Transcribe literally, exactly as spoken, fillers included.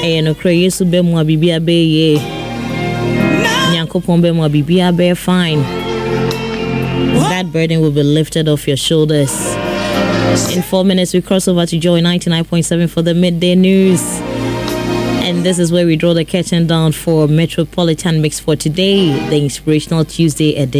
e no kra Yesu be mu abibia be ye Nyankopon be mu abibia be fine. That burden will be lifted off your shoulders. In four minutes we cross over to Joy ninety-nine point seven for the midday news. And this is where we draw the curtain down for Metropolitan Mix for today, the Inspirational Tuesday edition.